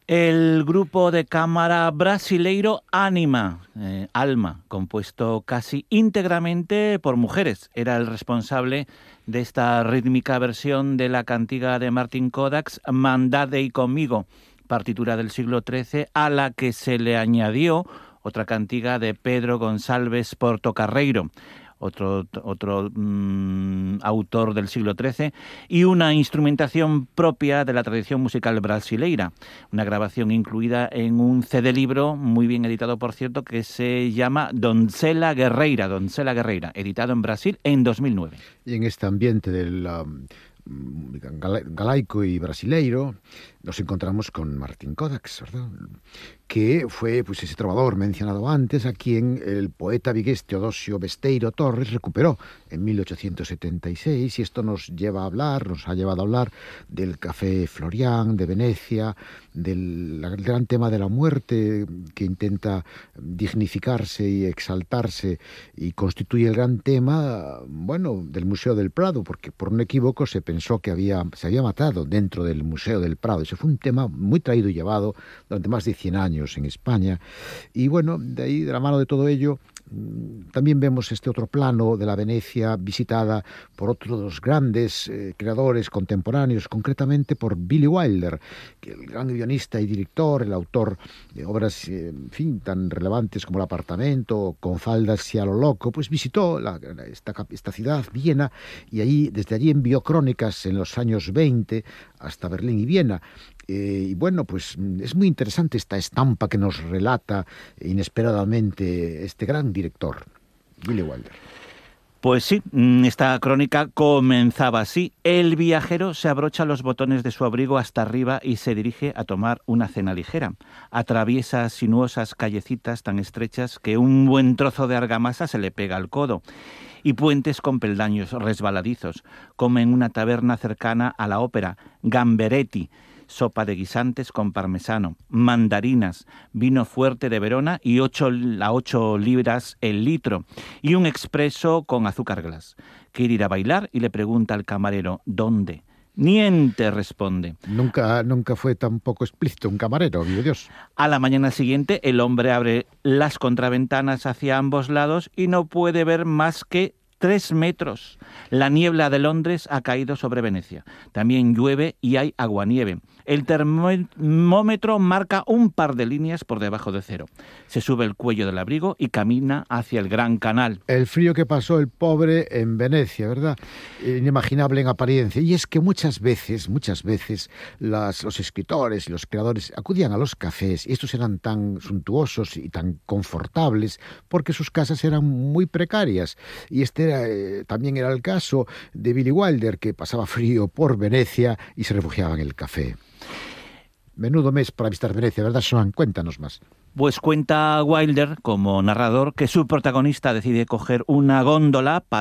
El grupo de cámara brasileiro Alma, compuesto casi íntegramente por mujeres, era el responsable de esta rítmica versión de la cantiga de Martin Kodax, Mandadei Comigo, partitura del siglo XIII, a la que se le añadió otra cantiga de Pedro Gonçalves Portocarreiro, otro autor del siglo XIII, y una instrumentación propia de la tradición musical brasileira, una grabación incluida en un CD-libro, muy bien editado por cierto, que se llama Donzela Guerreira, editado en Brasil en 2009. Y en este ambiente del galaico y brasileiro nos encontramos con Martin Kodax, ¿verdad? Que fue pues ese trovador mencionado antes, a quien el poeta vigués Teodosio Besteiro Torres recuperó en 1876, y esto nos ha llevado a hablar del Café Florian, de Venecia, del gran tema de la muerte, que intenta dignificarse y exaltarse, y constituye el gran tema, bueno, del Museo del Prado, porque por un equívoco se pensó que se había matado dentro del Museo del Prado. Ese fue un tema muy traído y llevado durante más de 100 años en España, y bueno, de ahí, de la mano de todo ello, también vemos este otro plano de la Venecia visitada por otros grandes creadores contemporáneos, concretamente por Billy Wilder, que el gran guionista y director, el autor de obras tan relevantes como El apartamento o Con faldas y a lo loco, pues visitó esta ciudad, Viena, y desde allí envió crónicas en los años 20 hasta Berlín y Viena. Y bueno, pues es muy interesante esta estampa que nos relata inesperadamente este gran director, Billy Wilder. Pues sí, esta crónica comenzaba así. El viajero se abrocha los botones de su abrigo hasta arriba y se dirige a tomar una cena ligera. Atraviesa sinuosas callecitas tan estrechas que un buen trozo de argamasa se le pega al codo, y puentes con peldaños resbaladizos. Come en una taberna cercana a la ópera, Gamberetti, sopa de guisantes con parmesano, mandarinas, vino fuerte de Verona y 8 libras el litro, y un expreso con azúcar glass. Quiere ir a bailar y le pregunta al camarero, ¿dónde? Niente, responde. Nunca fue tan poco explícito un camarero, vive Dios. A la mañana siguiente el hombre abre las contraventanas hacia ambos lados y no puede ver más que 3 metros. La niebla de Londres ha caído sobre Venecia. También llueve y hay aguanieve. El termómetro marca un par de líneas por debajo de cero. Se sube el cuello del abrigo y camina hacia el Gran Canal. El frío que pasó el pobre en Venecia, ¿verdad? Inimaginable en apariencia. Y es que muchas veces los escritores y los creadores acudían a los cafés, y estos eran tan suntuosos y tan confortables porque sus casas eran muy precarias. Y también era el caso de Billy Wilder, que pasaba frío por Venecia y se refugiaba en el café. Menudo mes para visitar Venecia, ¿verdad, Joan? Cuéntanos más. Pues cuenta Wilder, como narrador, que su protagonista decide coger una góndola para